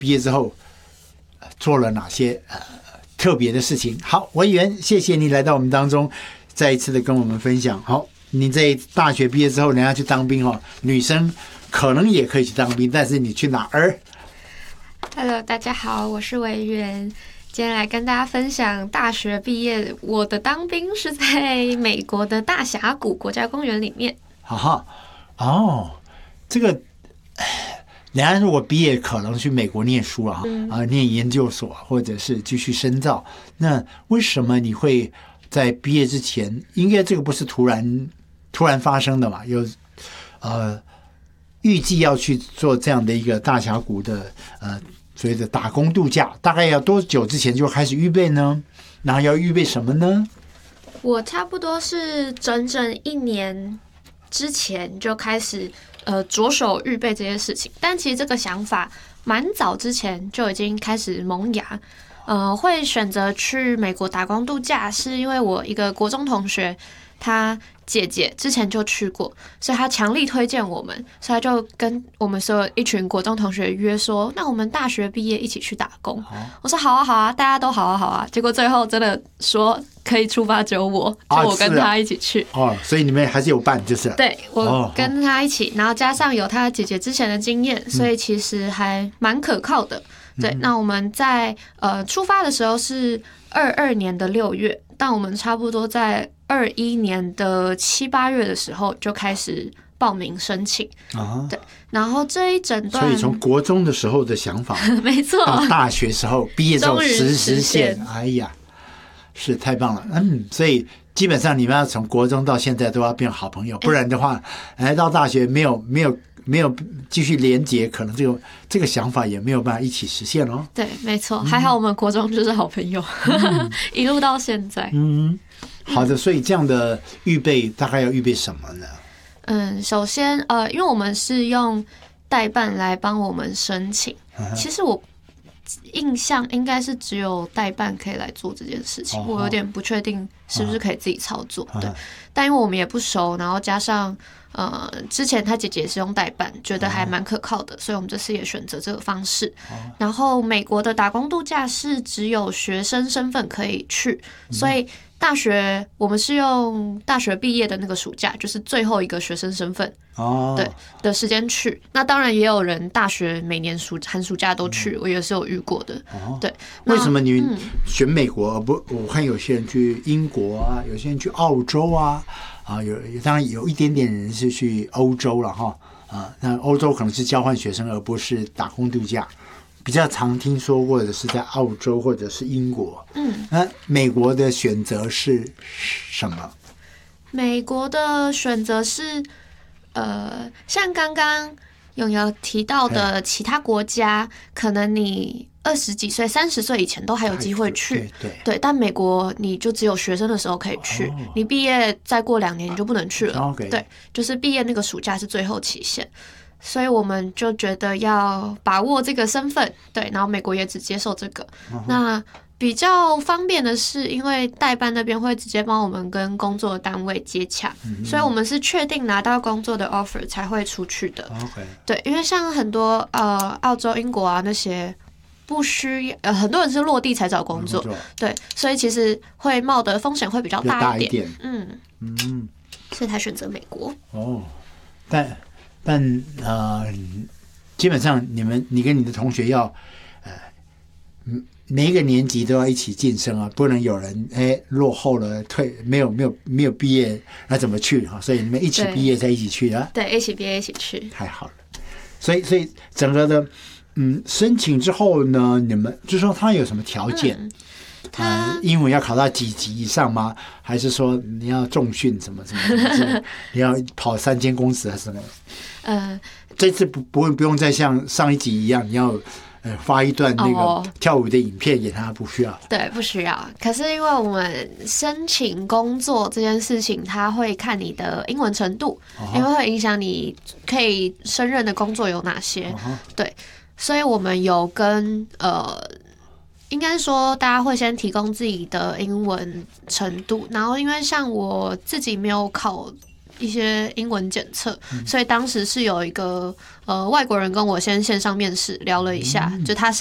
毕业之后做了哪些特别的事情。好，文员，谢谢你来到我们当中，再一次的跟我们分享。好，你在大学毕业之后，人家去当兵女生可能也可以去当兵，但是你去哪儿 ？Hello， 大家好，我是维园，今天来跟大家分享大学毕业，我的当兵是在美国的大峡谷国家公园里面。 哈哈，哦，这个。人家如果毕业可能去美国念书了念研究所或者是继续深造，那为什么你会在毕业之前，应该这个不是突然发生的嘛？有预计要去做这样的一个大峡谷的所谓的打工度假，大概要多久之前就开始预备呢？然后要预备什么呢？ 我差不多是整整1年之前就开始着手预备这些事情，但其实这个想法蛮早之前就已经开始萌芽。会选择去美国打工度假，是因为我一个国中同学，他姐姐之前就去过，所以他强力推荐我们，所以他就跟我们所有一群国中同学约说，那我们大学毕业一起去打工。我说好啊好啊，大家都好啊好啊，结果最后真的说可以出发只有我跟他一起去。 所以你们还是有伴就是了。 对，我跟他一起，然后加上有他姐姐之前的经验，所以其实还蛮可靠的。对，那我们在出发的时候是22年的6月，但我们差不多在21年的7、8月的时候就开始报名申请。对，然后这一整段， 所以从国中的时候的想法， 没错， 到大学时候毕业之后实现，哎呀，是太棒了。所以基本上你们要从国中到现在都要变好朋友，不然的话，来到大学没有继续连结，可能这个想法也没有办法一起实现哦。 对，没错，还好我们国中就是好朋友，一路到现在。 好的，所以这样的预备大概要预备什么呢？ 首先因为我们是用代办来帮我们申请，其实我印象应该是只有代办可以来做这件事情，我有点不确定是不是可以自己操作。对，但因为我们也不熟，然后加上之前他姐姐也是用代办，觉得还蛮可靠的，所以我们这次也选择这个方式。然后美国的打工度假是只有学生身份可以去，所以大学我们是用大学毕业的那个暑假，就是最后一个学生身份对的时间去。那当然也有人大学每年寒暑假都去，我也是有遇过的。对， 为什么你选美国？不，我看有些人去英国啊，有些人去澳洲啊，当然有一点点人是去欧洲了哈。那欧洲可能是交换学生，而不是打工度假。比较常听说过的是在澳洲或者是英国。那美国的选择是什么？ 美国的选择是像刚刚永瑶提到的其他国家，可能你20几岁、30岁以前都还有机会去。对，但美国你就只有学生的时候可以去，你毕业再过2年你就不能去了。对，就是毕业那个暑假是最后期限。所以我们就觉得要把握这个身份，对，然后美国也只接受这个。那比较方便的是，因为代办那边会直接帮我们跟工作单位接洽，所以我们是确定拿到工作的 offer 才会出去的。对，因为像很多澳洲、英国啊那些不需很多人是落地才找工作，对，所以其实会冒的风险会比较大一点。所以才选择美国。 但基本上你跟你的同学要每一个年级都要一起晋升啊，不能有人落后了没有毕业，那怎么去啊？所以你们一起毕业再一起去啊？ 对，一起毕业一起去， 太好了。所以整个的申请之后呢，你们就说他有什么条件？英文要考到几级以上吗？还是说你要重训什么你要跑3间公司还是什么？这次不用再像上一集一样，你要发一段那个跳舞的影片给他，不需要。 对，不需要。可是因为我们申请工作这件事情，他会看你的英文程度，因为会影响你可以胜任的工作有哪些。对，所以我们有跟应该说大家会先提供自己的英文程度，然后因为像我自己没有考一些英文检测，所以当时是有一个外国人跟我先线上面试聊了一下，就他